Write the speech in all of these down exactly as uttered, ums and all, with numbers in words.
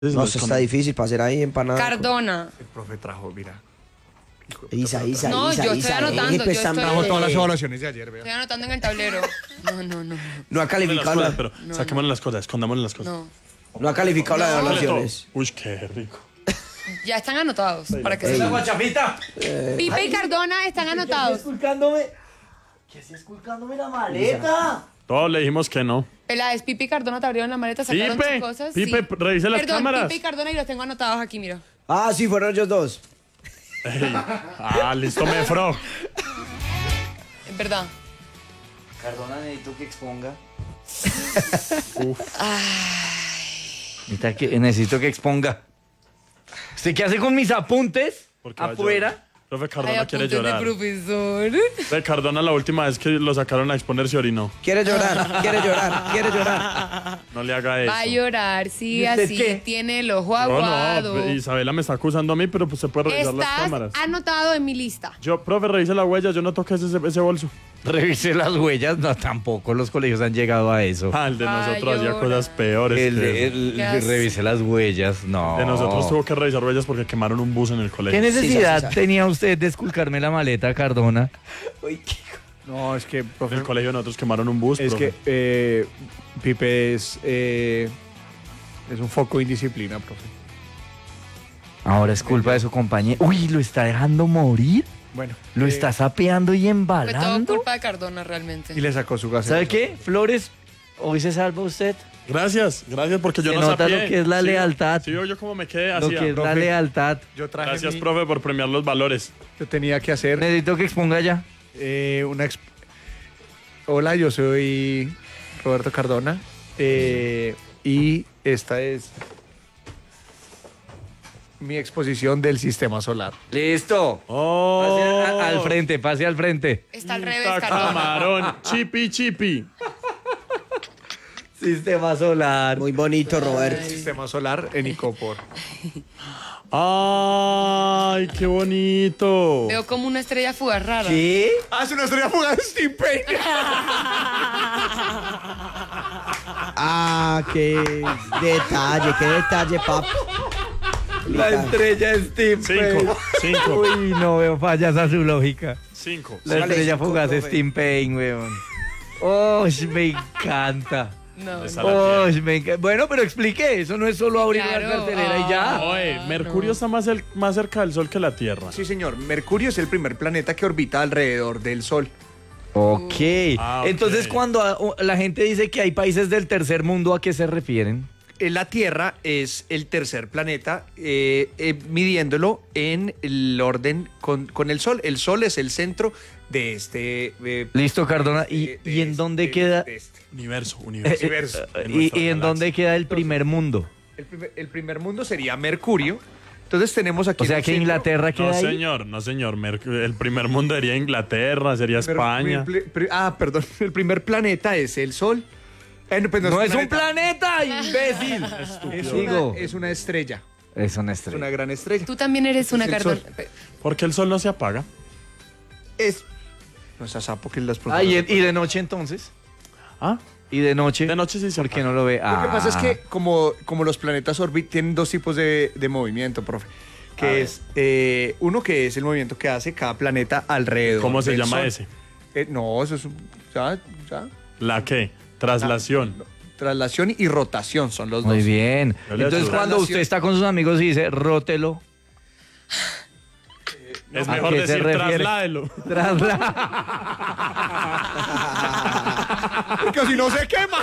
No, eso está difícil para hacer ahí empanada. Cardona. El profe trajo, mira. Isa, Isa, No, Isa, yo Isa, estoy anotando, eh, pues, yo tan- estoy- Trajo todas las evaluaciones de ayer, vea. Estoy anotando en el tablero. No, no, no. No ha calificado Las la, cosas, pero saquémosle las cosas, escondámosle las cosas. No. no ha calificado las No. evaluaciones. Uy, qué rico. Ya están anotados. Para que Ey. sepan. guachapita! Pipe y Cardona están anotados. esculcándome? ¿Qué haces esculcándome la maleta? Todos le dijimos que no. Peláez, Pipe y Cardona te abrieron la maleta, sacaron Pipe, sus cosas. Pipe, sí. revise las Perdón, cámaras. Pipe y Cardona y los tengo anotados aquí, mira. Ah, sí, fueron ellos dos. Ey. Ah, listo, me fro. Es verdad. Cardona, necesito que exponga. Necesita que- necesito que exponga. ¿Usted qué hace con mis apuntes? Porque va a Afuera. llorar. Profe Ay, Cardona quiere apuntes de llorar. profesor. De Cardona la última vez que lo sacaron a exponer se orinó. Quiere llorar, quiere llorar, quiere llorar. No le haga eso. Va a llorar, sí, ¿Y usted así. qué? Tiene el ojo No, aguado. no, Isabela me está acusando a mí, pero pues se puede revisar las Estás cámaras. anotado en mi lista. Yo, profe, revise la huella, yo no toqué ese, ese bolso. Revise las huellas. No, tampoco los colegios han llegado a eso. Ah, el de Ay, nosotros hacía llora. cosas peores. El, que de- eso. el- ¿Qué hace? revise las huellas. No. De nosotros tuvo que revisar huellas porque quemaron un bus en el ¿Qué colegio. necesidad Sí, sí, sí. tenía usted de esculcarme la maleta, Cardona? No, es que, En profe, el colegio de nosotros quemaron un bus. es profe. que eh, Pipe es, eh, es un foco de indisciplina, profe. Ahora es culpa de su compañero. Uy, ¿lo está dejando morir? Bueno. ¿Lo eh, está sapeando y Fue todo embalando? culpa de Cardona realmente. Y le sacó su gas. ¿Sabe qué? Flores, hoy se salva usted. Gracias, gracias porque yo Se no nota sapié. lo que es la Sí, lealtad. Sí, yo como me quedé Lo así. que es la profe. lealtad. Yo traje Gracias, mi- profe, por premiar los valores. Yo tenía que hacer Necesito que exponga ya. eh, una... exp- Hola, yo soy Roberto Cardona. eh, y esta es mi exposición del sistema solar. Listo. ¡Oh! Pase a- al frente, pase al frente. Está al revés, Está Cardona. camarón. Chipi, chipi. Sistema solar. Muy bonito, Roberto. Sistema solar en Icopor. ¡Ay, qué bonito! Veo como una estrella fugaz rara. ¿Qué? ¡Ah, es una estrella fugaz de Steve Payne! Ah, qué detalle, qué detalle, papi. La estrella Steve Cinco, cinco, Uy, no veo fallas a su lógica. cinco. La Vale, estrella cinco, fugaz es profe. Steam Payne, weón. Oh, me encanta. No, Esa no. la Oh, tiene. me enca- Bueno, pero explique, eso no es solo abrir Claro. una cartelera y ya. Oye, Mercurio está más, el- más cerca del Sol que la Tierra. Sí, señor. Mercurio es el primer planeta que orbita alrededor del Sol. Ok. Ah, ok. Entonces, cuando a- o- la gente dice que hay países del tercer mundo, ¿a qué se refieren? Eh, La Tierra es el tercer planeta, eh, eh, midiéndolo en el orden con, con el Sol. El Sol es el centro de este... eh, Listo, Cardona. ¿Y, de- de y en este- dónde queda? de este. Universo, eh, universo. universo. de y, nuestra y en galaxia. dónde queda el primer mundo? El primer, el primer mundo sería Mercurio. Entonces tenemos aquí... O sea en el que centro- Inglaterra queda No, ahí. señor, no, señor. Merc- el primer mundo sería Inglaterra, sería Primer- España. pri- pri- ah, perdón. El primer planeta es el Sol. Eh, no, pues No es un planeta, imbécil. Es Digo, una, es una estrella. es una Es estrella. una gran estrella. Tú también eres una Es el Cardona. sol. ¿Por qué el Sol no se apaga? Es... No es a sapo que las Ah, ¿y, y de noche entonces? ¿Ah? ¿Y de noche? De noche sí se ¿Por qué apaga. no lo ve? Lo que pasa es Ah. que como, como los planetas orbitan, tienen dos tipos de, de movimiento, profe. A Que ver. es eh, uno que es el movimiento que hace cada planeta alrededor. ¿Cómo se del llama Sol. ese? Eh, no, eso es un- ya, ya. ¿La qué? Traslación. Traslación y rotación son los Muy dos. bien. Yo le Entonces, ayudo. cuando usted está con sus amigos y dice, rótelo, Es ¿a mejor qué se decir refiere? trasládelo. trasla. Porque si no se quema.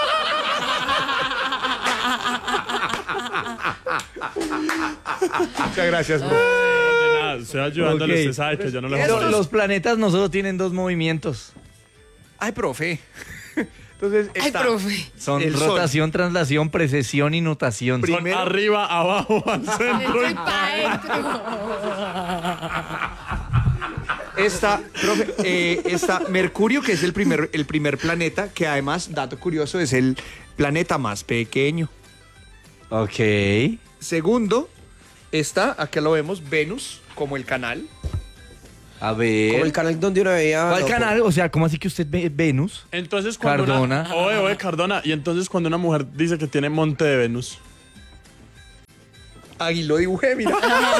Muchas gracias, profe. De nada, estoy ayudándole, Ok. usted sabe que yo no le Los, jodo. los planetas no solo tienen dos movimientos. Ay, profe. Entonces, Ay, está profe. Son el Sol. rotación, traslación, precesión y notación. Pri- Son primero- arriba, abajo, al centro. Estoy y- pa' adentro. Está, profe, eh, está Mercurio, que es el primer, el primer planeta, que además, dato curioso, es el planeta más pequeño. Ok. Segundo, está, acá lo vemos, Venus, como el canal. A Como el ver. canal donde uno veía. ¿Cuál no, canal? O sea, ¿cómo así que usted ve Venus? Entonces cuando Cardona. Una, oye, oye, Cardona. Y entonces cuando una mujer dice que tiene monte de Venus. Ahí lo dibujé, mira.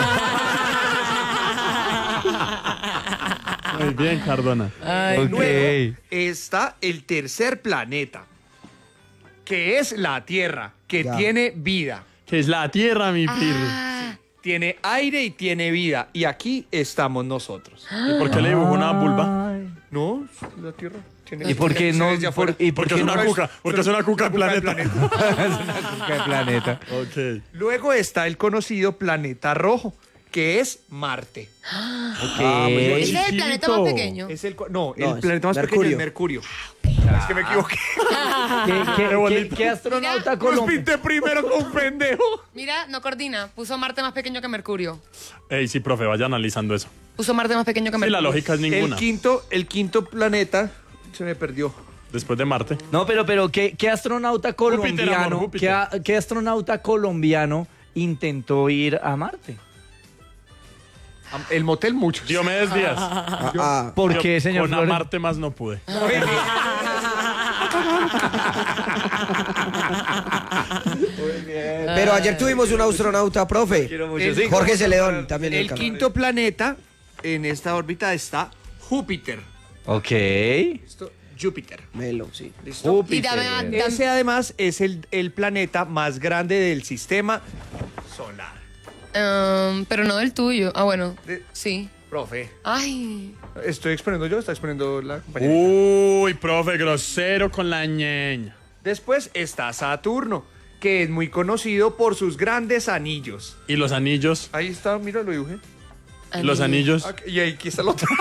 Muy bien, Cardona. Ay, Ok. Luego está el tercer planeta, que es la Tierra, que Ya. tiene vida. Que es la tierra, mi pirro. ah, Tiene aire y tiene vida. Y aquí estamos nosotros. ¿Y por qué le dibujó una vulva? Ay. ¿No? La Tierra tiene ¿Y por qué no? desde afuera. por- ¿Y por Porque qué es no? una cuca. Porque es una cuca Cuca del planeta. Es una cuca de planeta. Ok. Luego está el conocido planeta rojo, que es Marte. Ok. ¿ese es el chiquito. planeta más pequeño? Es el, cu- no, No, el es planeta más pequeño es Mercurio. Es que me equivoqué. ¿Qué, qué- Qué bonito. qué- qué astronauta Mira, colombiano? pinté primero con un pendejo. Mira, no coordina. Puso Marte más pequeño que Mercurio. Ey, sí, profe, vaya analizando eso. Puso Marte más pequeño que Sí, Mercurio. la lógica es El ninguna. quinto, el quinto planeta se me perdió. Después de Marte. No, pero, pero ¿qué, qué astronauta colombiano, amor, ¿qué, a- qué astronauta colombiano intentó ir a Marte? El motel muchos. Diomedes Díaz. Ah, ah, ¿Por Yo qué, señor Con Flores? Marte más no pude. pero ayer tuvimos un astronauta, profe. El- Jorge Celedón también. en El canal. quinto planeta en esta órbita está Júpiter. Ok. Esto, Júpiter. Melo, sí. ¿Listo? Y dame, dame- Ese además es el, el planeta más grande del sistema solar. um, pero no del tuyo. Ah, bueno. De- Sí. Profe, Ay. ¿estoy exponiendo yo o está exponiendo la compañera? Uy, profe, grosero con la ñeña. Después está Saturno, que es muy conocido por sus grandes anillos. ¿Y los anillos? Ahí está, mira, lo dibujé. ¿Y los anillos? Ah, y ahí aquí está el otro.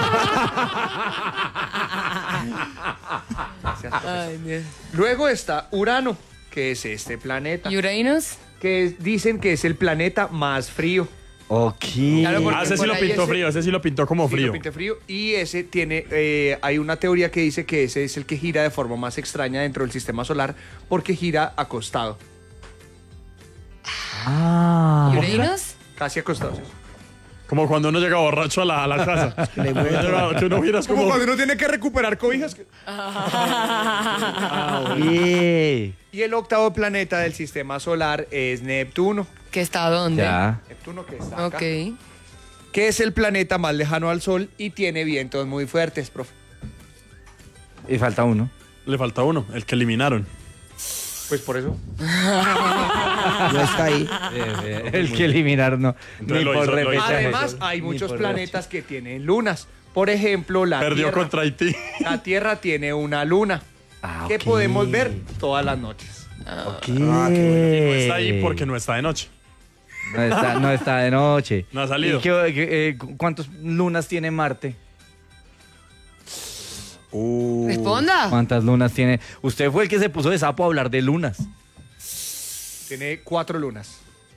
Ay, Dios. Luego está Urano, que es este planeta, ¿Uranus? que es- dicen que es el planeta más frío. Ok. Claro, porque- Ah, ese sí por lo ahí pintó ese- frío, ese sí lo pintó como Sí, lo frío. pinté frío. Y ese tiene, eh, hay una teoría que dice que ese es el que gira de forma más extraña dentro del sistema solar porque gira acostado, Ah. ¿Uranus? casi acostado. ¿sí? Como cuando uno llega borracho a la, a la casa. le Uno llega- que uno miras como... uno tiene que recuperar cobijas. Yeah. Y el octavo planeta del sistema solar es Neptuno. ¿Que está dónde? Ya. Neptuno que está acá. Ok. Que es el planeta más lejano al Sol y tiene vientos muy fuertes, profe. Y falta uno. Le falta uno, el que eliminaron. Pues por eso. No está ahí. El que eliminar no. Entonces Ni lo por hizo- lo hizo. repechaje. Además, hay Ni muchos por planetas que tienen lunas. Por ejemplo, la Perdió Tierra. contra Haití. La Tierra tiene una luna Ah, que ok. podemos ver todas las noches. Ok. Ah, qué bueno. No está ahí porque no está de noche. No está, no está de noche. No ha salido. ¿Y qué- qué- eh, cu- ¿Cuántas lunas tiene Marte? Uh, Responda. ¿Cuántas lunas tiene? Usted fue el que se puso de sapo a hablar de lunas. Tiene cuatro lunas.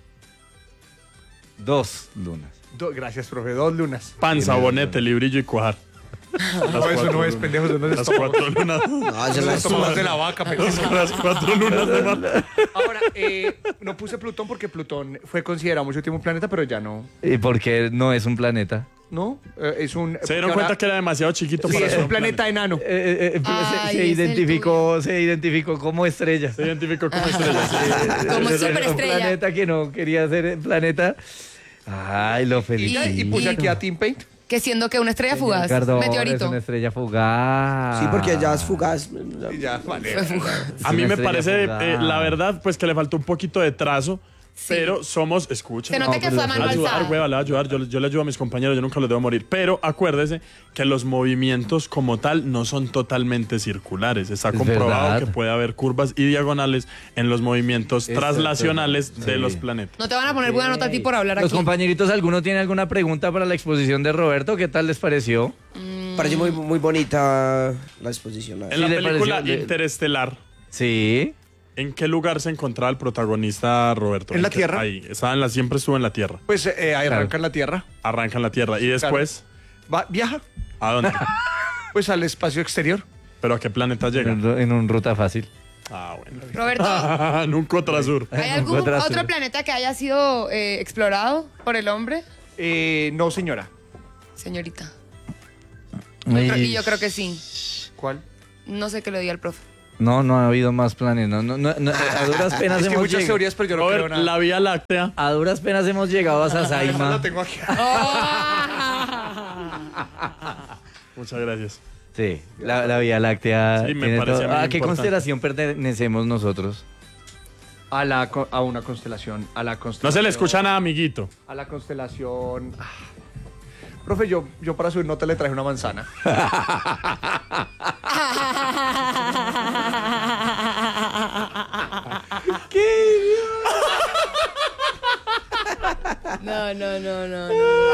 Dos lunas. Do- gracias, profe. Dos lunas. Panza, bonete, librillo y cuajar. Las No, eso cuatro no es, lunas. pendejo. Eso no es Las estómago. cuatro lunas. No, esa es Eso la es estómago de la vaca, pendejo. Las cuatro lunas de Marte. Ahora, eh, no puse Plutón porque Plutón fue considerado mucho tiempo un planeta, pero ya no. ¿Y por qué no es un planeta? ¿No? Eh, es un. Se dieron porque cuenta ahora- que era demasiado chiquito Sí, para es ser un planeta enano. Eh, eh, eh, Ay, se, se es el identificó, se identificó como estrella. Se identificó como estrella. sí. Como Era superestrella. Un planeta que no quería ser planeta. Ay, lo felicito. Y, y puse aquí a Team Paint. Que siendo que una estrella fugaz. Ricardo, es Meteorito. una estrella fugaz. Sí, porque ya es fugaz. Y ya, vale. Fue fugaz. A mí una me estrella parece, fugaz. eh, la verdad, pues que le faltó un poquito de trazo, pero somos, escucha. Se nota No, que pero fue a le mano Le va a ayudar, alzada. hueva, le va a ayudar. Yo, yo le ayudo a mis compañeros, yo nunca los debo morir. Pero acuérdese que los movimientos como tal no son totalmente circulares. Está Es comprobado verdad. que puede haber curvas y diagonales en los movimientos Exacto. traslacionales de Sí. los planetas. No te van a poner buena nota a ti por hablar Los aquí. compañeritos, ¿alguno tiene alguna pregunta para la exposición de Roberto? ¿Qué tal les pareció? Parece muy, muy bonita la exposición. la En la Sí, le película pareció- le- Interestelar, Sí. ¿en qué lugar se encontraba el protagonista Roberto? En la qué- Tierra. Ahí, estaba en la, siempre estuvo en la Tierra. Pues eh, ahí arranca en la Tierra. Arranca en la Tierra. Y después, Va, viaja, ¿a dónde? pues al espacio exterior. ¿Pero a qué planeta llega? En, en un ruta fácil. Ah, bueno. Roberto, Nunca Trasur. ¿hay algún Otra otro azul. planeta que haya sido eh, explorado por el hombre? Eh, no, señora. Señorita. Yo creo- y yo creo que sí. ¿Cuál? No sé qué le diga al profe. No, no ha habido más planes. No, no, no, no, a duras penas Es que hemos muchas llegado. teorías, pero yo no creo Robert, nada. la Vía Láctea. A duras penas hemos llegado a Esa Sasaima. la tengo aquí. Muchas gracias. Sí, la, la Vía Láctea. Sí, me tiene parece todo. muy ¿A qué importante. constelación pertenecemos nosotros? A, la, co- a una constelación. A la No constelación. se le escucha nada, amiguito. A la constelación. ah. Profe, yo, yo para subir nota le traje una manzana. No, no, no, no. no.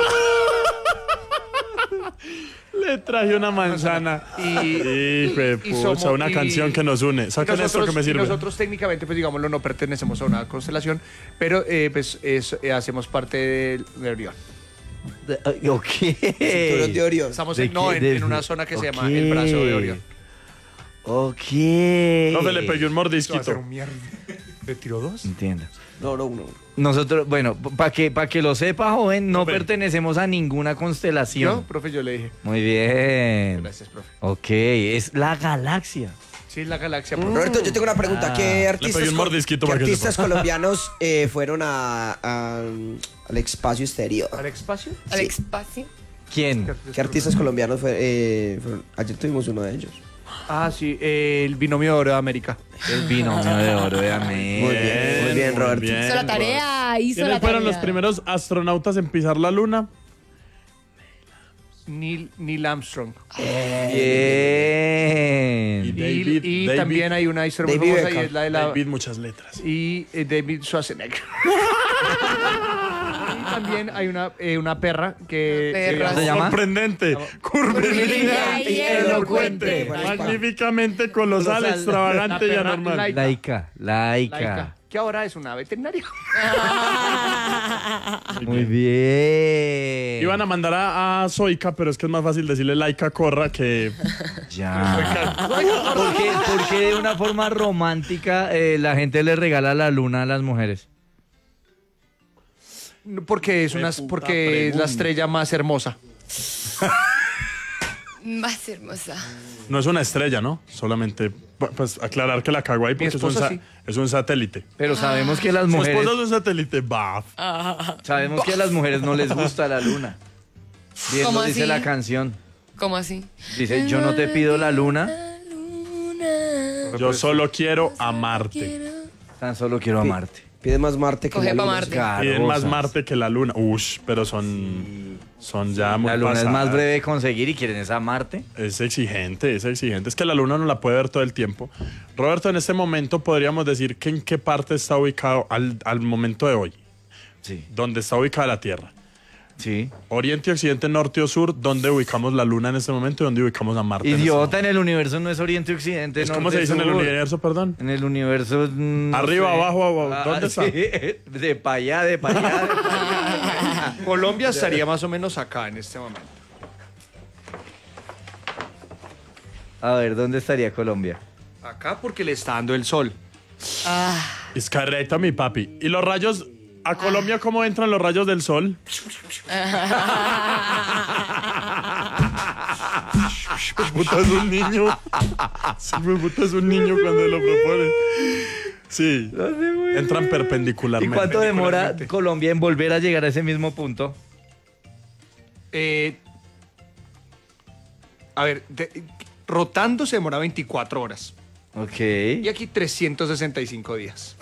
Le traje una manzana. Y, Hijo de y pucha, somos- una y- canción que nos une. Saquen esto nosotros, que me y sirve. nosotros técnicamente, pues digámoslo, no pertenecemos a una constelación, pero eh, pues es- eh, hacemos parte de, de Orión. De- ay, Ok. Cinturón de Orión. Estamos ¿De en, no, qué? en, De- en una zona que se llama ok. el brazo de Orión. Ok. Profe, le pegué un Eso va a ser mordisquito. un mierda. ¿Le tiró dos? Entiendo. No, no, uno. Nosotros, bueno, para que, para que lo sepa, joven, no Profe. pertenecemos a ninguna constelación. ¿No? Profe, yo le dije. Muy bien. Gracias, profe. Ok, es la galaxia. Sí, la galaxia, profe. Roberto, yo tengo una pregunta. Ah, ¿Qué le artistas, pegué un col- mordisquito qué para que artistas sepa. colombianos eh, fueron a, a- al espacio exterior? ¿Al espacio? Al espacio. ¿Quién? ¿Qué artistas colombianos fue- eh, fueron? Ayer tuvimos uno de ellos. Ah, sí, eh, el binomio de oro de América. El binomio de oro de América. Muy bien, muy bien, Roberto. Hizo la tarea, hizo la ¿Quiénes tarea. fueron los primeros astronautas en pisar la luna? Neil, Neil Armstrong. Bien. Y, David- y David- también hay una historia muy David famosa y Beckham. es la de la... David, muchas letras. Y eh, David Schwarzenegger. Y también hay una, eh, una perra que... Una perra. que- ¿Se llama? Sorprendente, curvilínea y elocuente, elocuente. magníficamente colosal, Colosal. extravagante y La perra anormal. Laika. Laica, laica. Laika, que ahora es una veterinaria. Muy bien. Iban a mandar a, a Zoica, pero es que es más fácil decirle Laika Corra que... Ya. ¿Por qué, por qué de una forma romántica eh, la gente le regala la luna a las mujeres? Porque es, Qué una, puta porque es pregunta. la estrella más hermosa. Más hermosa. No es una estrella, ¿no? Solamente, pu- pues, aclarar que la cago ahí porque es un, esposa sa- sí. es un satélite. Pero sabemos que las Su mujeres, esposa es un satélite, baf. sabemos que a las mujeres no les gusta la luna. Bien ¿Cómo lo dice así? la canción. ¿Cómo así? Dice, yo no te pido la luna, Yo solo quiero amarte. tan solo quiero amarte. Pide más Marte que Coge la pa' luna. Marte. Piden más Carosas. Marte que la luna. Ush, pero son, son ya muy La luna es más pasadas. breve de conseguir y quieren esa Marte. Es exigente, es exigente. Es que la luna no la puede ver todo el tiempo. Roberto, en este momento podríamos decir que en qué parte está ubicado al, al momento de hoy. Sí. ¿Dónde está ubicada la Tierra? Sí. Oriente, occidente, norte o sur, ¿dónde ubicamos la luna en este momento y dónde ubicamos a Marte? en este Idiota, momento? en el universo no es oriente occidente. ¿Es norte, ¿Cómo se dice en el sur. universo, perdón? En el universo. mm, no Arriba, sé. abajo, abajo, Ah, ¿dónde está? sí, de pa' allá, de pa' allá. de pa' allá. Colombia estaría más o menos acá en este momento. A ver, ¿dónde estaría Colombia? Acá porque le está dando el sol. Es correcto, mi papi. ¿Y los rayos? ¿A Colombia cómo entran los rayos del sol? Puta es un niño. Sí, puta es un niño cuando lo propone. Sí. Entran ¿Y perpendicularmente. cuánto demora Perpendicularmente. Colombia en volver a llegar a ese mismo punto? Eh, a ver, de- rotando se demora veinticuatro horas. Ok. Y aquí trescientos sesenta y cinco días.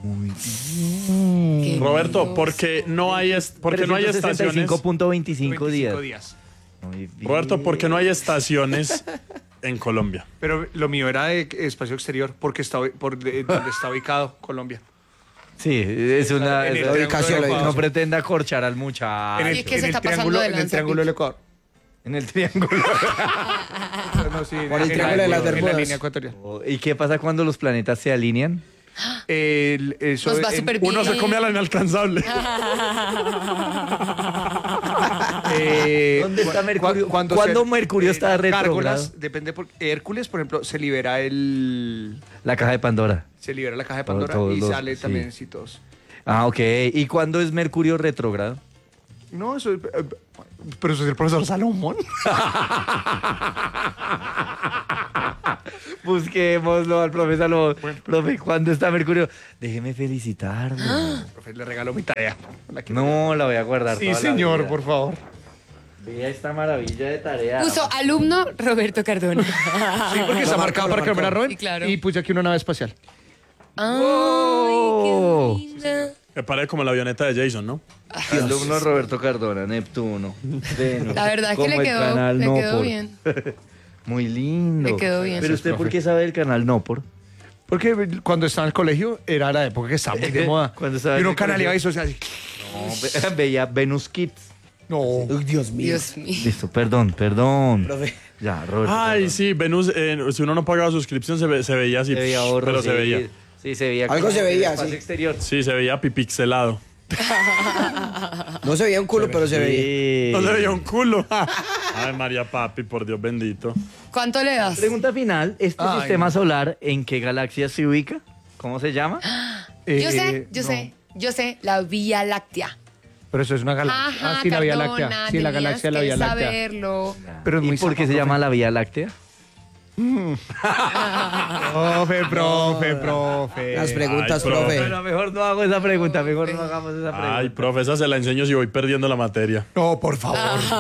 Qué Roberto, hermoso. porque no hay, est- porque no hay estaciones. cinco punto veinticinco días. días. Muy bien. Roberto, porque no hay estaciones en Colombia. Pero lo mío era de espacio exterior, porque está, por de- donde está ubicado Colombia. Sí, es una. En el es- ubicación, la no ubicación. pretenda corchar al muchacho. En el, Ay, es que en se el está pasando triángulo, de en el lanza, triángulo del Pipe. Ecuador. En el triángulo. No, sí, Por el en triángulo de las en la Bermudas. línea ecuatorial. ¿Y qué pasa cuando los planetas se alinean? El- eso Nos va en- súper bien. Uno se come a la inalcanzable. eh, ¿Dónde está cu- Mercurio? cu- cuando ¿Cuándo se- Mercurio está retrógrado? Gárgolas, depende por Hércules, por ejemplo, se libera el La caja de Pandora. se libera la caja de Todo- Pandora todos y los- sale sí. también sí todos. Ah, ok. ¿Y cuándo es Mercurio retrógrado? No, eso es- eh, pero eso es el profesor Salomón. Busquémoslo al profe Salomón. Profe, ¿cuándo está Mercurio? Déjeme felicitarlo. Profe, le regalo mi tarea. La que- No, la voy a guardar. Sí, toda la señor, vida. por favor. Vea esta maravilla de tarea. Puso alumno Roberto Cardona. Sí, porque está Lo marcado marcó, para lo que no me la marcó. roben. Sí, claro. Y puse aquí una nave espacial. ¡Oh! Ay, qué linda. Me parece como la avioneta de Jason, ¿no? Alumno Roberto Cardona, Neptuno, Venus. La verdad es que como le el quedó, canal le quedó Nopor. bien. Muy lindo. Le quedó bien. Pero usted, ¿por qué sabe del canal Nopor? Porque cuando estaba en el colegio era la época que estaba muy de moda. Cuando estaba y en uno el canaleaba colegio. eso, o sea, así. No, ve- veía Venus Kids. No. Uy, Dios mío. Dios mío. Listo, perdón, perdón. Profe. Ya, Roberto. Ay, perdón. sí, Venus, eh, si uno no pagaba suscripción se, ve- se veía así. Se veía ahorro, pero sí. se veía. Sí, se veía. Algo como se veía, el espacio sí. exterior. Sí, se veía pipixelado. No se veía un culo, pero se veía. Sí. No se veía un culo. Ay, María Papi, por Dios bendito. ¿Cuánto le das? Pregunta final. ¿Este Ay, sistema no. solar en qué galaxia se ubica? ¿Cómo se llama? Yo sé, Eh, yo no. sé, yo sé, la Vía Láctea. Pero eso es una galaxia. Ajá, ah, sí, la Vía Cardona, Láctea. Sí, la tenías galaxia de la que Vía Láctea. saberlo. Pero es ¿Y muy por qué zafo, se llama profe. la Vía Láctea? Profe, profe, profe. Las preguntas, Ay, profe. profe. Bueno, mejor no hago esa pregunta, mejor no hagamos esa pregunta. Ay, profe, esa se la enseño si voy perdiendo la materia. No, por favor.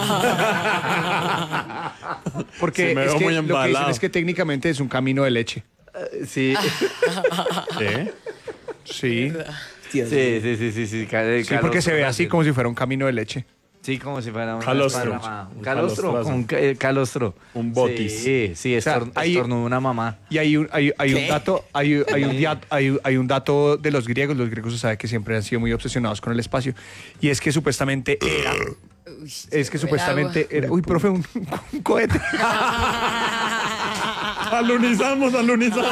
Porque Sí, me es veo que muy lo que dicen embalado. es que técnicamente es un camino de leche. Sí, ¿Qué? Sí. Dios sí, mío. sí, sí, sí, sí, Sí, porque se ve así como si fuera un camino de leche. Sí, como si fuera un Calostro. esparramado. Un Un calostro, calostrazo. un ca- eh, calostro. Un botis. Sí, sí, O sea, estor- ahí- estornudó una mamá. Y hay un, hay, hay un ¿Qué? dato, hay, hay un dia- hay, hay un dato de los griegos. Los griegos se sabe que siempre han sido muy obsesionados con el espacio. Y es que supuestamente era. Uy, Es que el supuestamente era. Uy, profe, un, un cohete. Alunizamos, alunizamos.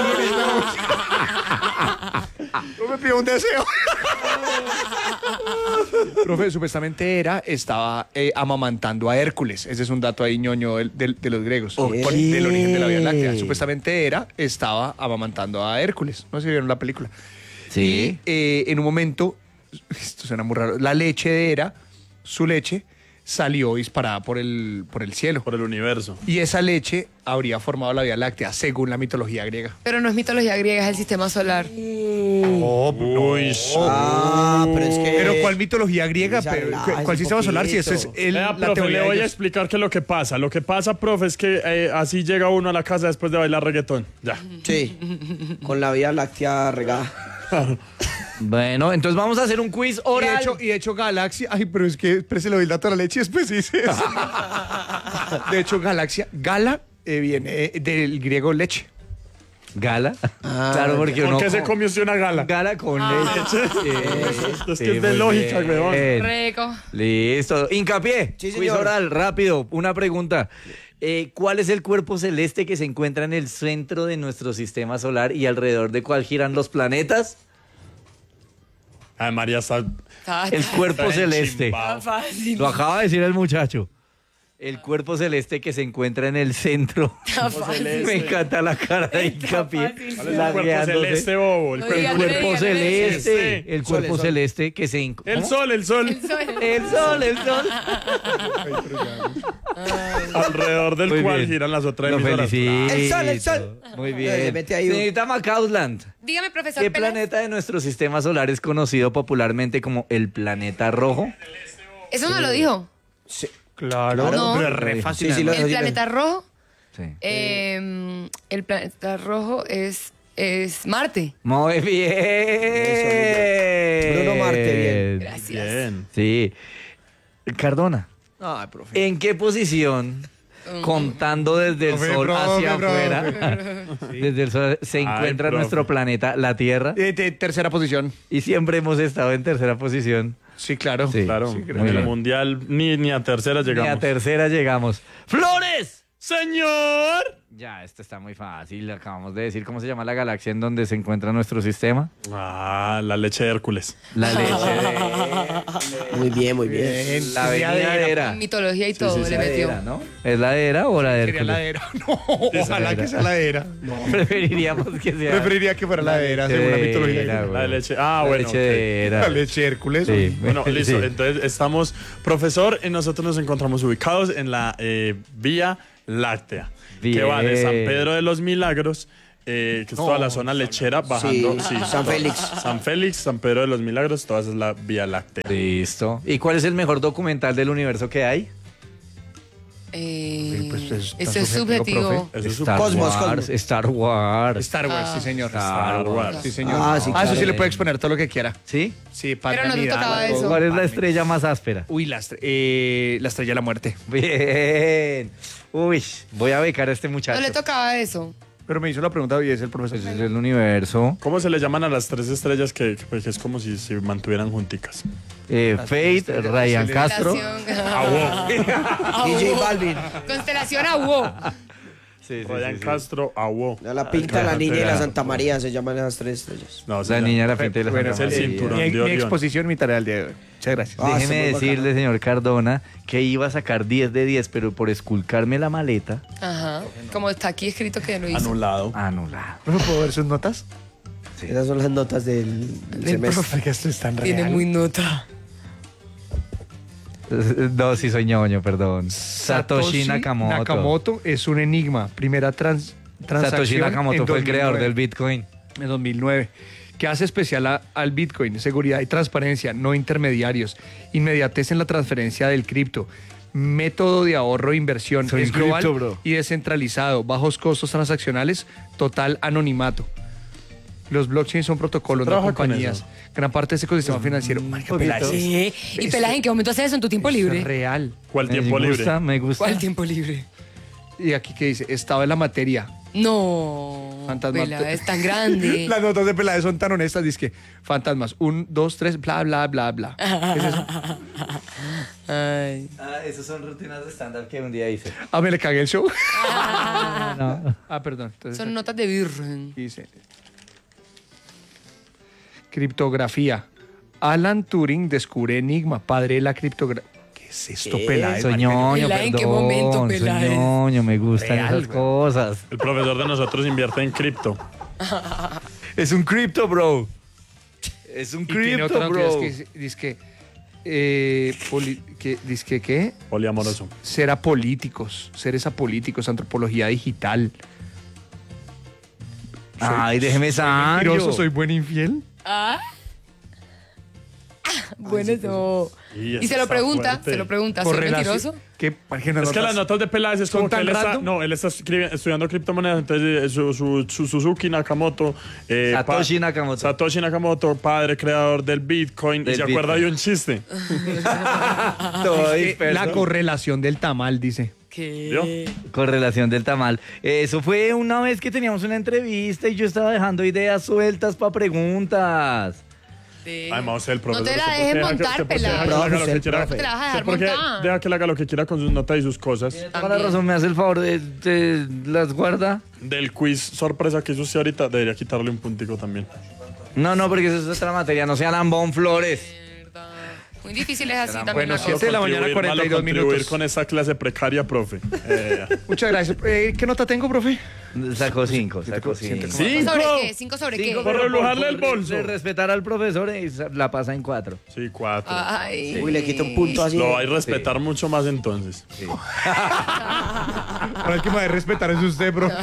No me pidió un deseo. Profe, supuestamente era, estaba eh, amamantando a Hércules. Ese es un dato ahí ñoño del- del- de, los griegos. Ok. Por- del origen de la Vía Láctea. Supuestamente era, estaba amamantando a Hércules. No sé si vieron la película. Sí. Y eh, en un momento, esto suena muy raro, la leche de Hera, su leche, salió disparada por el, por el cielo. Por el universo. Y esa leche habría formado la Vía Láctea, según la mitología griega. Pero no es mitología griega, es el sistema solar. Uy, Ah, pero es que. Pero ¿cuál mitología griega? Sí, Pero, relájese ¿cuál un sistema solar? Si eso es poquito. el, Vea, la profe, teoría le de voy a ellos. explicar qué es lo que pasa. Lo que pasa, profe, es que eh, así llega uno a la casa después de bailar reggaetón. Ya. Sí. Con la Vía Láctea regada. Bueno, entonces vamos a hacer un quiz Y de, oral. hecho, y de hecho, Galaxia. Ay, pero es que se lo doy el dato a la leche y después dice eso. De hecho, Galaxia. Gala eh, viene eh, del griego leche. ¿Gala? Ah, claro, porque ¿Por uno... qué se comió usted una gala? Gala con Ah. leche. Es que es de lógica, weón. Reco. Listo. Hincapié. Sí, Quiz señor. oral, rápido. Una pregunta. Eh, ¿Cuál es el cuerpo celeste que se encuentra en el centro de nuestro sistema solar y alrededor de cuál giran los planetas? Ay, María está. Está, El cuerpo está celeste. enchimbado. fácil. Lo acaba de decir el muchacho. El cuerpo celeste que se encuentra en el centro. Está fácil. Me encanta la cara de Está hincapié. fácil. ¿Cuál es el La cuerpo guiándose. celeste, bobo? El No cuerpo- diga, El no cuerpo diga, no diga. celeste. El Sol, cuerpo el sol. celeste que se... en- El ¿Cómo? sol, el sol. El sol. El sol, el sol. Alrededor del Muy cual bien. giran las otras Lo emisoras. felicito. El sol, el sol. Muy Le bien. mete ahí un- Señorita Macausland, Dígame, profesor ¿qué Peláez. planeta de nuestro sistema solar es conocido popularmente como el planeta rojo? Eso no lo dijo. Sí. Claro, No. pero es re Sí, fácil. sí, lo- El planeta rojo. Sí. eh, el planeta rojo es, es Marte. Muy bien. Bruno Marte, bien. Gracias. Bien. Sí. Cardona, Ay, profe. ¿en qué posición, contando desde el Profe, sol profe, hacia profe. afuera, desde el sol se encuentra profe. nuestro planeta, la Tierra? Eh, de tercera posición. Y siempre hemos estado en tercera posición. Sí, claro. Sí. Claro, Sí, en muy el bien. mundial ni, ni a tercera Y a llegamos. tercera llegamos. ¡Flores! ¡Señor! Ya, esto está muy fácil. Acabamos de decir cómo se llama la galaxia en donde se encuentra nuestro sistema. Ah, la leche de Hércules. La leche de... Muy bien, muy bien. Bien. La Sería avenida de de Hera. Hera. Mitología y todo Sí, le la de metió. Hera, ¿no? ¿Es la de Hera o la de Sería la Hércules? de Hera. No, ojalá que sea la de Hera. Preferiríamos que sea... Preferiría que fuera la de Hera, según la de mitología. Hera, güey. La leche. Ah, La bueno. leche ok. de Hera. La leche de Hércules. Sí. Bueno, listo. Sí. Entonces estamos, profesor, y nosotros nos encontramos ubicados en la eh, vía Láctea. Bien. Que va de San Pedro de los Milagros, eh, que es toda la zona lechera, bajando. Sí, Sí, San to- Félix. San Félix, San Pedro de los Milagros, toda esa es la Vía Láctea. Listo. ¿Y cuál es el mejor documental del universo que hay? Eh, pues, es tan eso es subjetivo, subjetivo. Eso es Star Cosmos, Wars. Cosmos. Star Wars. Star Wars, sí, señor. Star Wars. Sí, señor. Ah, sí, Ah, eso claro. sí le puede exponer todo lo que quiera. ¿Sí? Sí, Pero no te Padme, tocaba Nidala, eso. ¿Cuál es la Padme. estrella más áspera? Uy, la, estre- eh, la estrella de la muerte. Bien. Uy, voy a becar a este muchacho. No le tocaba eso. Pero me hizo la pregunta y es el profesor. Ese es el universo. ¿Cómo se le llaman a las tres estrellas que, que, pues, que es como si se mantuvieran junticas? Eh, Fate, Ryan Castro. Constelación. D J Balvin. Constelación Awo. Sí, sí, Ryan sí, sí. Castro, Awo. La Pinta, la Niña y la Santa María se llaman esas tres estrellas. No, se La llama- niña, la pinta y la Bueno, Santa es el María. cinturón. Mi, de mi Orión. exposición, mi tarea del día de hoy. Muchas gracias. Ah, Déjeme está muy decirle, señor Cardona, que iba a sacar diez de diez, pero por esculcarme la maleta, Ajá. Como está aquí escrito que lo hizo. Anulado. anulado. ¿Profe, ¿puedo ver sus notas? Esas son las notas del, del semestre. que esto es tan Tiene muy nota. No, sí soy ñoño, perdón. Satoshi Nakamoto. Nakamoto es un enigma. Primera trans, transacción Satoshi Nakamoto en fue el creador del dos mil nueve. Bitcoin. En dos mil nueve. ¿Qué hace especial a- al Bitcoin? Seguridad y transparencia, no intermediarios. Inmediatez en la transferencia del cripto. Método de ahorro e inversión. Soy es un global cripto, bro. y descentralizado. Bajos costos transaccionales. Total anonimato. Los blockchains son protocolos, no Trabaja con compañías. eso. Gran parte de ese ecosistema financiero. Marica, poquito. Peláez, ¿Qué? ¿Y Peláez en qué momento haces eso en tu tiempo es libre? real. ¿Cuál tiempo me libre? gusta, me gusta. ¿Cuál tiempo libre? Y aquí que dice, estado de la materia. No. Fantasma. Peláez tan grande. Las notas de Peláez son tan honestas, dice que fantasmas, un, dos, tres, bla, bla, bla, bla. ¿Qué es eso? Ay. Ah, esos son rutinas de estándar que un día hice. Ah, me le cagué el show. No. Ah, perdón. Entonces, Son notas de virgen. dice, criptografía. Alan Turing descubre enigma, padre de la criptografía. ¿Qué es esto, Peláez? Soy marica? ñoño, Peláez, ¿en perdón. qué momento, soy Peláez? ñoño, me gustan Real, esas güey. cosas. El profesor de nosotros invierte en cripto. Es un cripto, bro. Es un Y tiene cripto, otra bro. noticias que dice, dice que, eh, poli- que, dice que, ¿qué? Poliamoroso. Ser apolíticos, seres apolíticos, antropología digital. Ay, déjeme Mentiroso, Sancho. soy buen infiel. Ah. Bueno, eso. Y Y eso se lo está pregunta, fuerte. se lo pregunta, ¿soy Correlación- mentiroso? ¿Qué? ¿Para qué no Es que las notas de Peláez es ¿Son como que tan él está, random? no, él está escribi- estudiando criptomonedas, entonces eh, su, su- su Suzuki Nakamoto, eh, Satoshi pa- Nakamoto. Satoshi Nakamoto, padre creador del Bitcoin, Del y se acuerda Bitcoin. de un chiste. Todo Es que disperso. la correlación del tamal, dice. ¿Qué? Correlación del tamal. Eso fue una vez que teníamos una entrevista y yo estaba dejando ideas sueltas para preguntas. Sí. Ay, vamos, el No profesor. te la ¿usted por dejes qué deja que- montar, usted por qué Peláez. deja que él haga lo Profe, que el quiera? profe. Te la vas a ¿Usted dejar por qué montar. deja que él haga lo que quiera con sus notas y sus cosas? Toda la También. razón, me hace el favor de, de las guarda. Del quiz sorpresa que hizo usted ahorita, debería quitarle un puntico también. No, no, porque eso es otra materia, no sea lambón flores. Mierda. Muy difícil es así también. Bueno, la siete cosa. de la mañana, Contribuir, cuarenta y dos malo contribuir minutos. con esa clase precaria, profe. Eh, Muchas gracias. Eh, ¿Qué nota tengo, profe? Sacó cinco, sacó cinco. ¿Cinco sobre qué? ¿Cinco sobre qué? Cinco, Por pero relujarle el por bolso. de respetar al profesor y la pasa en cuatro. sí, cuatro. Ay. Uy, le quito un punto así. Lo va a respetar mucho más entonces. Ahora el que me va a respetar es usted, bro.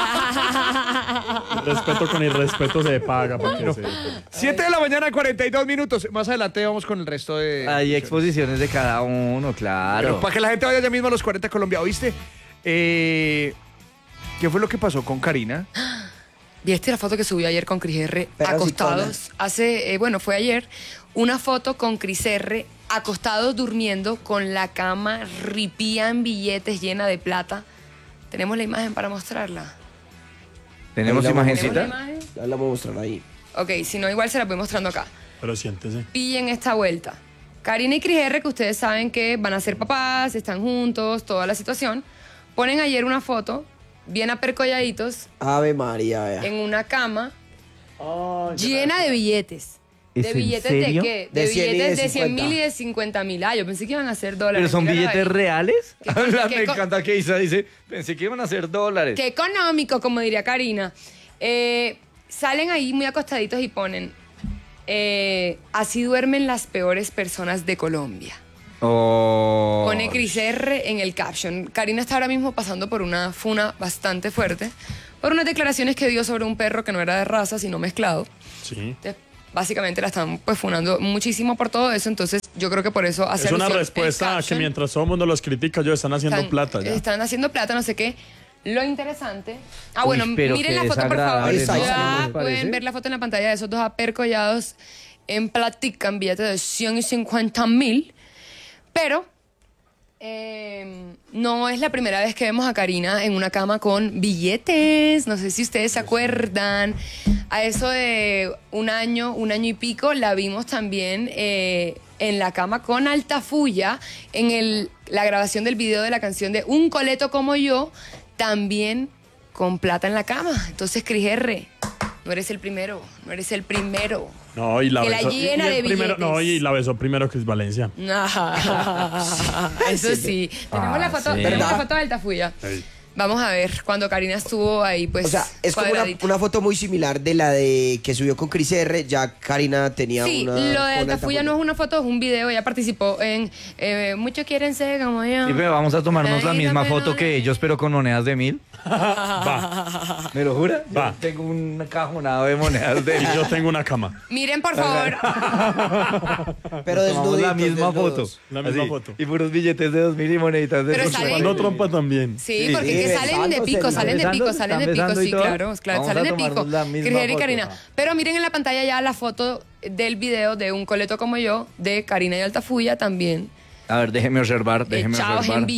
Respeto con irrespeto se paga. Porque se- siete de la mañana, cuarenta y dos minutos. Más adelante vamos con el resto de... Hay exposiciones de cada uno, claro. Pero para que la gente vaya ya mismo a los cuarenta Colombia, ¿oíste? Eh, ¿Qué fue lo que pasó con Karina? ¿Viste la foto que subí ayer con Cris R Pero acostados? Hace, eh, bueno, fue ayer, una foto con Cris R acostados durmiendo con la cama ripía en billetes llena de plata. ¿Tenemos la imagen para mostrarla? ¿Tenemos Ahí la vamos a ¿Tenemos la imagencita? imagen? Ya la voy a mostrar ahí. Ok, si no, igual se la voy mostrando acá. Pero siéntese. Pillen esta vuelta. Karina y Cris R, que ustedes saben que van a ser papás, están juntos, toda la situación, ponen ayer una foto, bien apercolladitos, Ave María, vea. en una cama llena de billetes. ¿Es ¿De en billetes serio? de qué? De De, cien y de billetes de cien cincuenta. mil y de cincuenta mil. Ah, yo pensé que iban a ser dólares. ¿Pero son Míralos billetes ahí. reales? ¿Qué co- Me qué co- encanta que Isa dice, pensé que iban a ser dólares. Qué económico, como diría Karina. Eh, salen ahí muy acostaditos y ponen, eh, así duermen las peores personas de Colombia. Oh. Pone Cris R en el caption. Karina está ahora mismo pasando por una funa bastante fuerte por unas declaraciones que dio sobre un perro que no era de raza, sino mezclado. Sí. Entonces, básicamente la están pues funando muchísimo por todo eso, entonces yo creo que por eso hace Es una alusión el respuesta a que caption. mientras todo el mundo los critica, ellos están haciendo están, plata ya. Están haciendo plata, no sé qué. Lo interesante. Ah, Uy, bueno, pero miren qué la foto, por favor. desagradable, ¿no? Ya ¿No les pueden parece? ver la foto en la pantalla de esos dos apercollados en platica, en billetes de cien y cincuenta mil. Pero eh, no es la primera vez que vemos a Karina en una cama con billetes. No sé si ustedes se acuerdan. A eso de un año, un año y pico, la vimos también eh, en la cama con Altafulla, en el, la grabación del video de la canción de Un Coleto Como Yo, también con plata en la cama. Entonces, Cris R, no eres el primero, no eres el primero. No, y la que la besó. llena y el de primero, billetes. no, y la besó primero Cris Valencia. Eso sí. Tenemos la foto, sí. tenemos la ¿Verdad? foto de Altafulla. Ey. Vamos a ver, cuando Karina estuvo ahí, pues. O sea, es como una, cuadradita. una foto muy similar de la de que subió con Cris R. Ya Karina tenía Sí, una. lo de con Altafulla no es una foto, es un video. Ella participó en eh, Muchos quieren ser como yo. Sí, pero vamos a tomarnos la Ay, misma dame, foto dame. que ellos, pero con monedas de mil. Va. ¿Me lo jura? Yo Va. tengo un cajonado de monedas de Y mil. yo tengo una cama. Miren, por favor. Pero Tomamos desnuditos, la misma foto. desnudos. La misma Así, foto. Y puros billetes de dos mil y moneditas de Pero dos. sale- Cuando trompa también. Sí, Sí, porque sí, que salen de besándose, pico, salen de pico, besándose, salen de están pico, besando y sí, todo. claro, claro, Vamos salen a de pico. tomarnos la misma Cris R y foto. Karina. Pero miren en la pantalla ya la foto del video de Un Coleto Como Yo, de Karina y Altafulla también. A ver, déjeme observar, déjeme Echados observar. en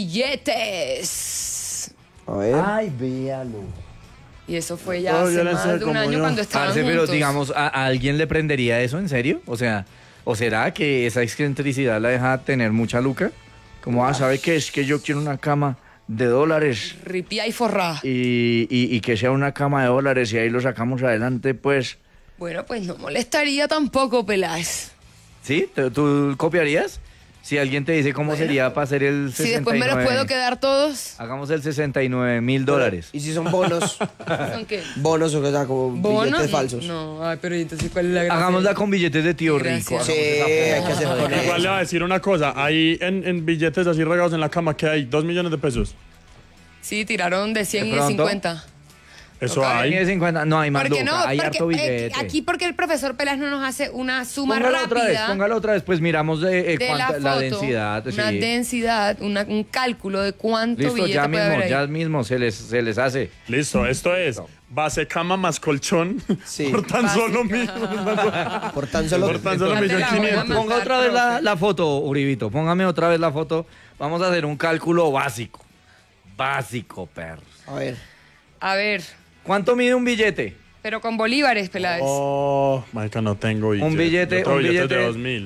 billetes. A ver. Ay, véalo. Y eso fue ya Oh, hace yo le más sé de un como año yo. cuando estaban Parce, pero juntos. digamos, ¿a, a alguien le prendería eso en serio? O sea, ¿o será que esa excentricidad la deja tener mucha luca? Como, ah, ¿sabe qué? Es que yo quiero una cama de dólares Ripia y forrada. y, y, y que sea una cama de dólares y ahí lo sacamos adelante, pues. Bueno, pues no molestaría tampoco, Peláez. ¿Sí? ¿Tú, tú copiarías? Si alguien te dice cómo sería para hacer el Si sesenta y después me los nueve. puedo quedar todos, Hagamos el sesenta y nueve mil dólares. ¿Y si son bonos? ¿son qué? Bonos, o sea, como ¿Bonos? billetes falsos. No, ay, pero entonces, ¿cuál es la gracia? Hagámosla con billetes de tío Gracias. rico. Sí, hagamos esa hay que hacer forma. con eso. Igual le voy a decir una cosa. Ahí en, en billetes así regados en la cama, que hay? Dos millones de pesos. Sí, tiraron de cien ¿De y de pronto? cincuenta. Eso Hay hay. de cincuenta, no hay más ¿Por qué loca, no? hay harto Porque, eh, billete. aquí porque el profesor Peláez no nos hace una suma Póngalo rápida otra vez, póngalo otra vez, pues miramos eh, eh, de cuánta- la la, foto, densidad. una sí. densidad, una- un cálculo de cuánto Listo, billete ya puede mismo, haber ahí. ya mismo se les, se les hace. Listo, esto es base cama más colchón Sí. por tan Básica. solo mil. Por tan solo. Por tan solo Ya te millón la voy a quinientos. mandar, Ponga otra vez la, profe. la foto, Uribito, póngame otra vez la foto. Vamos a hacer un cálculo básico. Básico, perros. A ver. A ver, ¿Cuánto mide un billete? pero con bolívares, Peláez. Oh, marica, no tengo billete. Un billete, Yo tengo un billetes billete. de dos mil.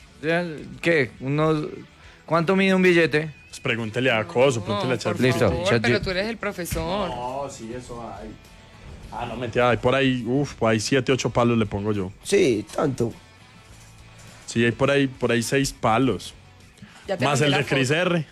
¿Qué? Unos, ¿Cuánto mide un billete? Pues pregúntele a Coso, No, pregúntele a por Chat. Listo, favor, Chat- pero tú eres el profesor. No, sí, eso hay. Ah, no, mentira, hay por ahí, uff, por ahí siete, ocho palos le pongo yo. Sí, tanto. Sí, hay por ahí, por ahí seis palos. Ya te Más mandé el la de Cris foto. R.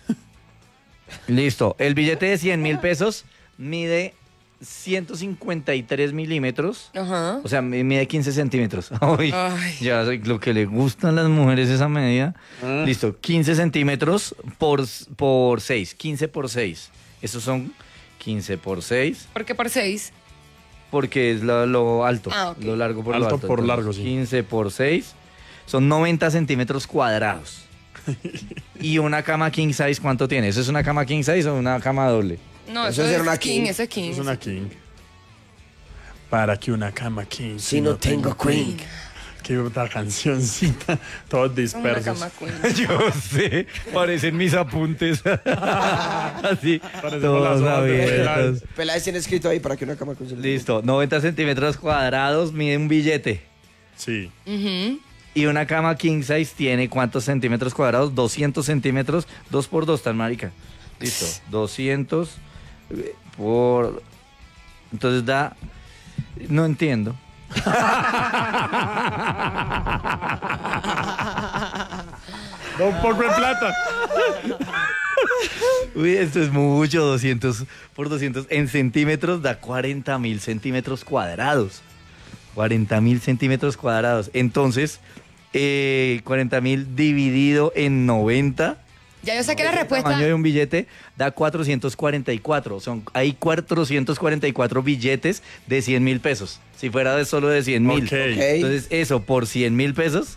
Listo. El billete de cien mil pesos mide ciento cincuenta y tres milímetros. Ajá. O sea, mi- mide quince centímetros. Uy, Ay. ya sé lo que le gustan a las mujeres esa medida. Listo, quince centímetros por, por seis. quince por seis. Esos son quince por seis, ¿Por qué por seis? porque es lo, lo alto. Ah, ok. Lo largo por lo Alto alto. por Entonces, largo, sí. quince por seis son noventa centímetros cuadrados. Y una cama king size, ¿cuánto tiene? ¿Eso es una cama king size o una cama doble? No, Eso eso, es es una king, king. eso es king. Es una king. Para que una cama king. Si no tengo queen. Qué otra cancioncita. Todos Una dispersos. cama queen. Yo sé, parecen mis apuntes. Así, Parecemos las todos hojas de abiertos. Peláez. Peláez tiene escrito ahí para que una cama con su- Listo, noventa centímetros cuadrados mide un billete. Sí. Ujú. Y una cama king size tiene ¿cuántos centímetros cuadrados? doscientos centímetros, dos por dos, tan marica. Listo, doscientos eh, por... Entonces da... No entiendo. Da un poco de plata. Uy, esto es mucho, doscientos por doscientos. En centímetros da cuarenta mil centímetros cuadrados. cuarenta mil centímetros cuadrados. Entonces, eh, cuarenta mil dividido en noventa. Ya yo saqué la El respuesta. tamaño de un billete da cuatrocientos cuarenta y cuatro. Son, hay cuatrocientos cuarenta y cuatro billetes de cien mil pesos. Si fuera de solo de cien mil. Ok. Entonces, eso por cien mil pesos.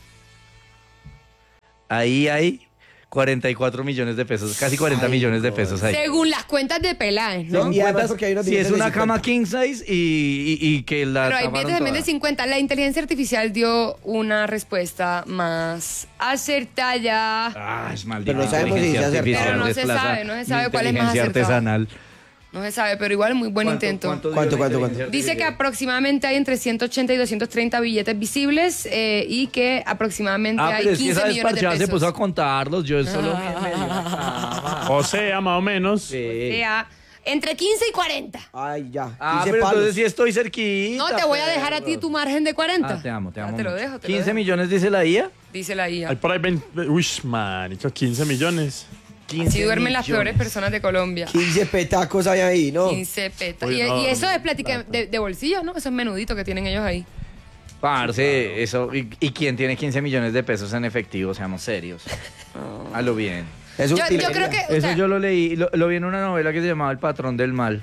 Ahí hay cuarenta y cuatro millones de pesos. Casi cuarenta Ay, millones de no. pesos ahí. Según las cuentas de Peláez, ¿no? Sí. Y además porque hay unos Si es billetes de una cama cincuenta. king size y, y- y que la Pero hay taparon billetes también de toda. cincuenta. La inteligencia artificial dio una respuesta más acertada. Ah, es maldita Pero no sabemos si inteligencia se acertó. artificial, Pero no se desplaza sabe, no se mi sabe cuál es más inteligencia acertado. artesanal. No se sabe, pero igual muy buen intento. ¿Cuánto, dio la cuánto, inteligencia cuánto? Dice que artificial? aproximadamente hay entre ciento ochenta y doscientos treinta billetes visibles eh, y que aproximadamente Ah, hay pero es que quince esa millones de desparchada pesos. se puso a contarlos. Yo solo me, me dio la cama. O sea, más o menos. Sí. O sea, entre quince y cuarenta. Ay, ya. Ah, quince pero palos. entonces sí estoy cerquita. No, te voy a dejar a ti perro. tu margen de cuarenta. Ah, te amo, te Ya amo. te lo mucho. dejo, te lo quince dejo. millones dice la I A. Dice la I A. Hay por ahí veinte. Uy, marica, quince millones. Así duermen las millones. peores personas de Colombia. quince petacos hay ahí, ¿no? quince petas. Uy, y, no, y eso no, es plática de, de bolsillo, ¿no? Eso es menudito que tienen ellos ahí. Parce, eso. ¿Y, y quién tiene quince millones de pesos en efectivo? Seamos serios. A lo bien. Es Yo, yo utilería. creo que. o Eso sea, yo lo leí, lo, lo vi en una novela que se llamaba El patrón del mal.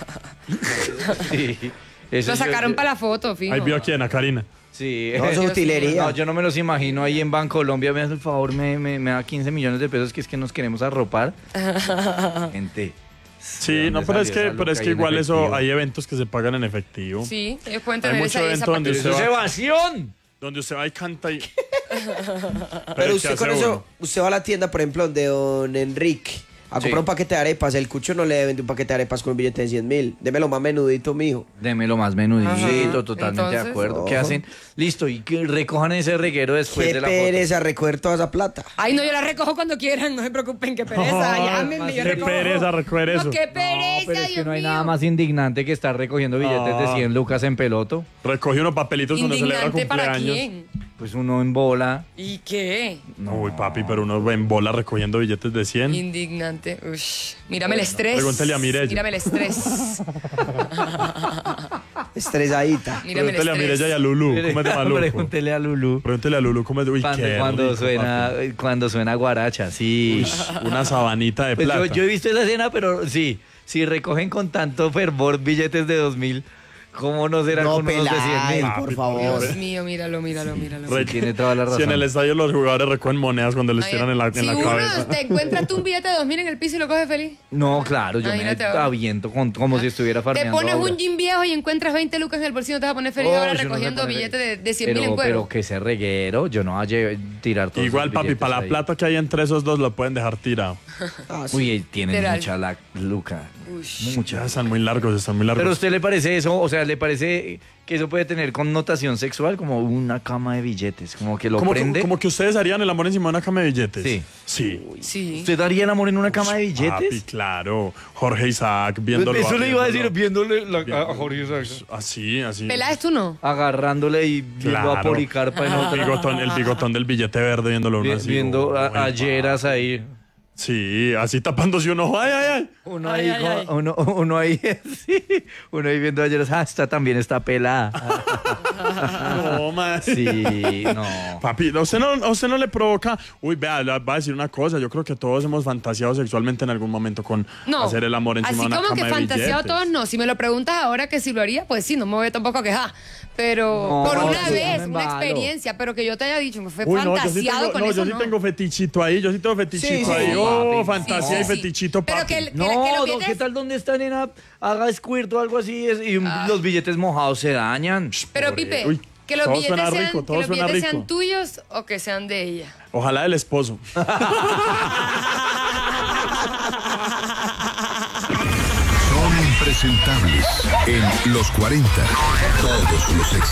Sí. Eso lo yo- sacaron yo- para la foto, fijo. Ahí vio a quién, a Karina. Sí. No, eso es utilería. No, yo no me los imagino ahí en Bancolombia. Me hace el favor, me, me, me da quince millones de pesos, que es que nos queremos arropar. Gente. Sí, ¿de no, dónde pero es salió que, esa pero es loca que ahí en igual eso, efectivo? hay eventos que se pagan en efectivo. Sí, ellos pueden Hay tener mucho esa, esa evento donde parte. usted ¡Eso es va- evasión! Donde usted va y canta y... Pero ¿qué usted con hace eso, uno? usted va a la tienda, por ejemplo, de don Enrique, a comprar Sí. un paquete de arepas. El cucho no le vende un paquete de arepas con un billete de cien mil. Démelo más menudito, mijo. Démelo más menudito, Ajá. totalmente Entonces, de acuerdo. ¿Qué ojo. hacen? Listo, y que recojan ese reguero después Qué de la foto. pereza recoger toda esa plata. Ay, no, yo la recojo cuando quieran, no se preocupen, qué pereza. Ay, Llámenme, yo qué recojo. pereza recoger No, eso. qué pereza, No, pero es que Dios no hay mío. nada más indignante que estar recogiendo billetes de No. cien lucas en peloto. Recoge unos papelitos cuando celebra Indignante para cumpleaños. quién. Pues uno en bola. ¿Y qué? Uy, papi, pero uno en bola recogiendo billetes de cien. Indignante. Ush. Mírame el estrés. pregúntale a Mireya. Mírame el estrés. Estresadita. Mírame el Pregúntale a estrés. Mireya y a Lulu, ¿cómo es de maluco? Pregúntele a Lulu. Pregúntale a Lulu, ¿cómo es de... Uy, Cuando, qué cuando rico, suena, papi. cuando suena guaracha, sí. Uy, una sabanita de Pues yo, plata. yo he visto esa escena, pero sí, si recogen con tanto fervor billetes de dos mil, ¿cómo no serán No, con unos de cien Pelay, mil? por Papi, favor. Dios mío, míralo, míralo, míralo. Re- tiene toda la Si en razón. el estadio los jugadores recogen monedas cuando les Ay, tiran en la, en si la uno cabeza. te encuentras tú un billete de dos mil en el piso y lo coges feliz. No, claro, yo Imagínate me ahora. aviento con- como si estuviera Te farmeando pones ahora. un jean viejo y encuentras veinte lucas en el bolsillo, te vas a poner feliz Oh, ahora yo no me recogiendo pone- billetes de, de cien mil pero, en cuero. pero que ese reguero, yo no voy a tirar todos Igual, esos papi, billetes para la ahí. plata que hay entre esos dos lo pueden dejar tirado. Ah, sí. Uy, tienen Literal. mucha la luca. Ush. Ya Mucha. están muy largos, están muy largos. Pero a usted le parece eso, o sea, le parece que eso puede tener connotación sexual como una cama de billetes, como que lo como, prende. como que ustedes harían el amor encima de una cama de billetes. Sí. Sí. Sí. ¿Usted daría el amor en una cama de billetes? Papi, claro. Jorge Isaac viéndolo. Eso le iba a decir, viéndolo. viéndole la, Viendo- a Jorge Isaac. Así, así. Peláez, tú no. Agarrándole y viendo Claro. a Policarpa en El otro. bigotón, el bigotón del billete verde viéndolo uno vi- así. viendo a, Uy, a Lleras papi. ahí. Sí, así tapándose uno. Ay, ay, ay. Uno Ay, ahí, ay, como- ay. Uno, uno ahí, sí, uno ahí viendo a Lleras. Ah, esta también está pelada. No, man. Sí, no. Papi, ¿a usted no, a usted no le provoca? Uy, vea, le voy a decir una cosa. Yo creo que todos hemos fantaseado sexualmente en algún momento con No. hacer el amor encima Así de una como cama que de fantaseado billetes. todos no. Si me lo preguntas ahora que si lo haría, pues sí, no me voy tampoco a quejar. Pero No, por una sí, vez, me una embalo. experiencia, pero que yo te haya dicho, me fue Uy, no, yo sí fantaseado tengo, con no, eso. yo sí no. tengo fetichito ahí. Yo sí tengo fetichito Sí, sí, ahí. sí, Oh, papi. fantasía Sí, y sí. fetichito, Pero papi. que, que- No, que los no, billetes- ¿qué tal donde esta nena haga squirt o algo así es- y los billetes mojados se dañan? Pero Pipe, Uy, que los todo billetes, suena sean, rico, que todo los suena billetes rico. sean tuyos o que sean de ella. Ojalá del esposo. Son impresentables en los cuarenta. Todos los éxitos.